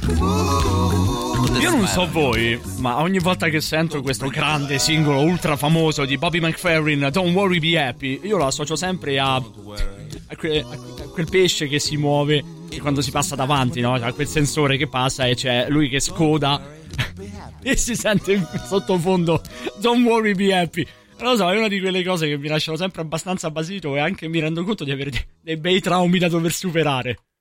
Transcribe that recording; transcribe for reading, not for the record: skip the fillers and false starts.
Io non so voi, ma ogni volta che sento questo grande singolo ultra famoso di Bobby McFerrin, Don't Worry Be Happy, io lo associo sempre a quel pesce che si muove quando si passa davanti, no? A quel sensore che passa e c'è lui che scoda e si sente in sottofondo Don't Worry Be Happy. Non lo so, è una di quelle cose che mi lasciano sempre abbastanza basito e anche mi rendo conto di avere dei bei traumi da dover superare.